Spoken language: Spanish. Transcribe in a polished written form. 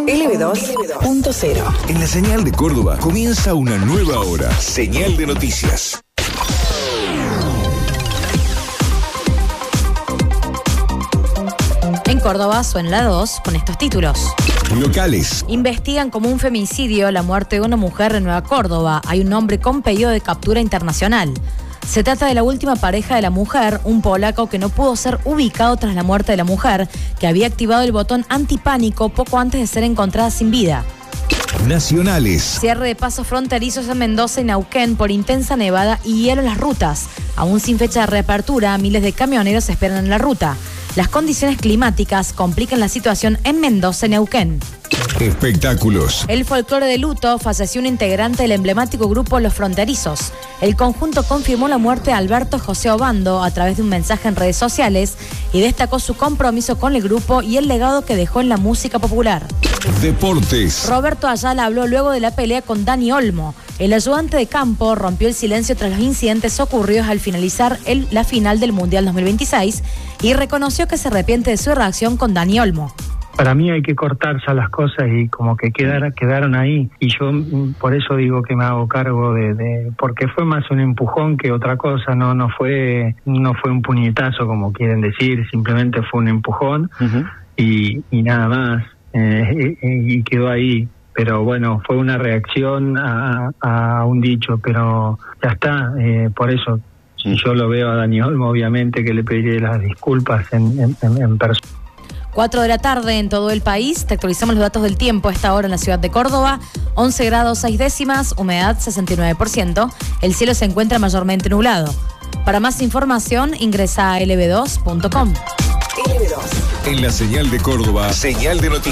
LB2.0. En la señal de Córdoba comienza una nueva hora. Señal de noticias. En Córdoba suena la 2 con estos títulos. Locales. Investigan como un femicidio la muerte de una mujer en Nueva Córdoba. Hay un hombre con pedido de captura internacional. Se trata de la última pareja de la mujer, un polaco que no pudo ser ubicado tras la muerte de la mujer, que había activado el botón antipánico poco antes de ser encontrada sin vida. Nacionales. Cierre de pasos fronterizos en Mendoza y Neuquén por intensa nevada y hielo en las rutas. Aún sin fecha de reapertura, miles de camioneros esperan en la ruta. Las condiciones climáticas complican la situación en Mendoza y Neuquén. Espectáculos. El folclore de luto, falleció un integrante del emblemático grupo Los Fronterizos. El conjunto confirmó la muerte de Alberto José Obando a través de un mensaje en redes sociales y destacó su compromiso con el grupo y el legado que dejó en la música popular. Deportes. Roberto Ayala habló luego de la pelea con Dani Olmo. El ayudante de campo rompió el silencio tras los incidentes ocurridos al finalizar la final del Mundial 2026 y reconoció que se arrepiente de su reacción con Dani Olmo. Para mí hay que cortarse las cosas y como que quedaron ahí. Y yo por eso digo que me hago cargo porque fue más un empujón que otra cosa. No fue un puñetazo como quieren decir, simplemente fue un empujón y nada más. Y quedó ahí. Pero bueno, fue una reacción a un dicho, pero ya está. Por eso, si yo lo veo a Dani Olmo, obviamente que le pediré las disculpas en persona. 4 de la tarde en todo el país. Te actualizamos los datos del tiempo a esta hora en la ciudad de Córdoba. 11 grados 6 décimas, humedad 69%. El cielo se encuentra mayormente nublado. Para más información, ingresa a lb2.com. En la señal de Córdoba, señal de noticias.